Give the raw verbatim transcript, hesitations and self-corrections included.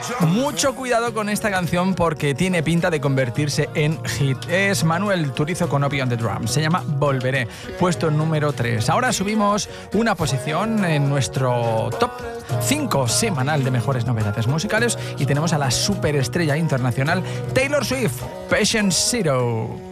Mucho cuidado con esta canción porque tiene pinta de convertirse en hit. Es Manuel Turizo con Obi on the Drums. Se llama Volveré, puesto número tres. Ahora subimos una posición en nuestro top cinco semanal de mejores novedades musicales y tenemos a la superestrella internacional Taylor Swift, Patient Zero.